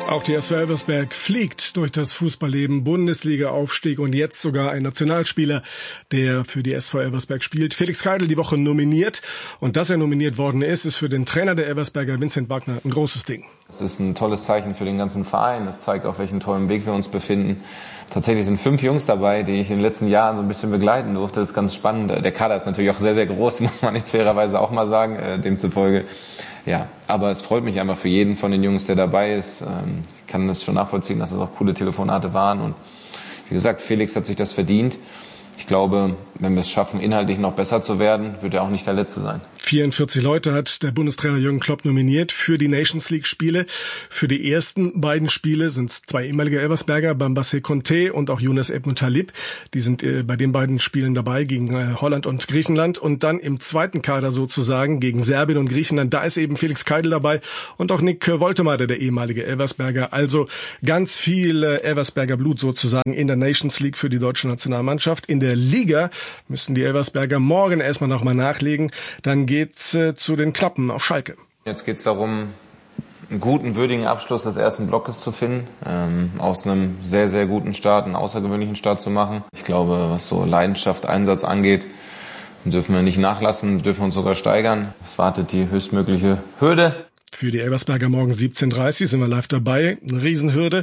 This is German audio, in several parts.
Auch die SV Elversberg fliegt durch das Fußballleben, Bundesliga-Aufstieg und jetzt sogar ein Nationalspieler, der für die SV Elversberg spielt. Felix Keidel die Woche nominiert und dass er nominiert worden ist für den Trainer der Elversberger, Vincent Wagner, ein großes Ding. Es ist ein tolles Zeichen für den ganzen Verein. Das zeigt, auf welchem tollen Weg wir uns befinden. Tatsächlich sind 5 Jungs dabei, die ich in den letzten Jahren so ein bisschen begleiten durfte. Das ist ganz spannend. Der Kader ist natürlich auch sehr, sehr groß, muss man jetzt fairerweise auch mal sagen, demzufolge. Ja, aber es freut mich einfach für jeden von den Jungs, der dabei ist. Ich kann das schon nachvollziehen, dass es auch coole Telefonate waren. Und wie gesagt, Felix hat sich das verdient. Ich glaube, wenn wir es schaffen, inhaltlich noch besser zu werden, wird er auch nicht der Letzte sein. 44 Leute hat der Bundestrainer Jürgen Klopp nominiert für die Nations League Spiele. Für die ersten beiden Spiele sind es 2 ehemalige Elversberger, Bambassé Conté und auch Younes Ebn-Talib. Die sind bei den beiden Spielen dabei gegen Holland und Griechenland. Und dann im zweiten Kader sozusagen gegen Serbien und Griechenland, da ist eben Felix Keidel dabei und auch Nick Woltemade, der ehemalige Elversberger. Also ganz viel Elversberger Blut sozusagen in der Nations League für die deutsche Nationalmannschaft. In der Liga müssen die Elversberger morgen erstmal nochmal nachlegen. Dann geht's zu den Knappen auf Schalke. Jetzt geht's darum, einen guten, würdigen Abschluss des ersten Blockes zu finden, aus einem sehr, sehr guten Start, einen außergewöhnlichen Start zu machen. Ich glaube, was so Leidenschaft, Einsatz angeht, dürfen wir nicht nachlassen, dürfen uns sogar steigern. Es wartet die höchstmögliche Hürde. Für die Elversberger morgen 17:30 sind wir live dabei. Eine Riesenhürde.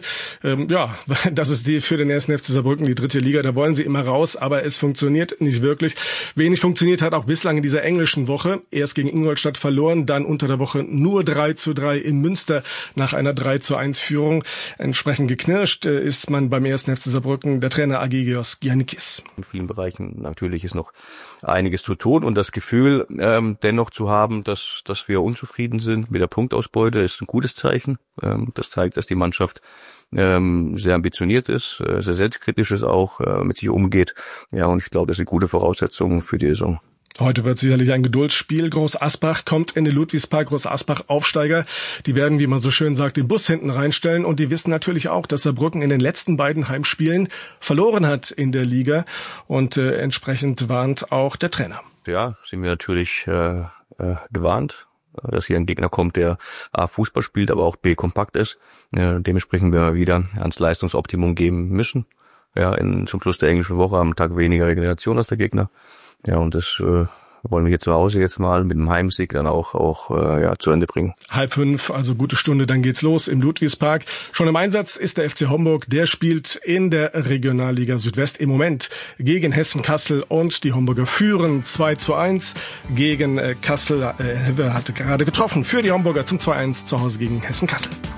Das ist die für den 1. FC Saarbrücken, die 3. Liga. Da wollen sie immer raus, aber es funktioniert nicht wirklich. Wenig funktioniert hat auch bislang in dieser englischen Woche. Erst gegen Ingolstadt verloren, dann unter der Woche nur 3:3 in Münster nach einer 3:1 Führung. Entsprechend geknirscht ist man beim 1. FC Saarbrücken, der Trainer Agigios Giannikis. In vielen Bereichen natürlich ist noch einiges zu tun und das Gefühl dennoch zu haben, dass wir unzufrieden sind mit der Punktausbeute, ist ein gutes Zeichen. Das zeigt, dass die Mannschaft sehr ambitioniert ist, sehr selbstkritisch ist auch, mit sich umgeht. Ja, und ich glaube, das sind gute Voraussetzungen für die Saison. Heute wird sicherlich ein Geduldsspiel. Groß Asbach kommt in den Ludwigspark. Groß Asbach Aufsteiger. Die werden, wie man so schön sagt, den Bus hinten reinstellen. Und die wissen natürlich auch, dass Saarbrücken in den letzten beiden Heimspielen verloren hat in der Liga. Und entsprechend warnt auch der Trainer. Ja, sind wir natürlich gewarnt, dass hier ein Gegner kommt, der A, Fußball spielt, aber auch B, kompakt ist. Dementsprechend wir wieder ans Leistungsoptimum geben müssen. Ja, zum Schluss der englischen Woche am Tag weniger Regeneration als der Gegner. Ja, und das wollen wir hier zu Hause jetzt mal mit dem Heimsieg dann auch zu Ende bringen. 4:30, also gute Stunde, dann geht's los im Ludwigspark. Schon im Einsatz ist der FC Homburg, der spielt in der Regionalliga Südwest im Moment gegen Hessen-Kassel und die Homburger führen 2:1 gegen Kassel. Hewe hatte gerade getroffen für die Homburger zum 2:1 zu Hause gegen Hessen-Kassel.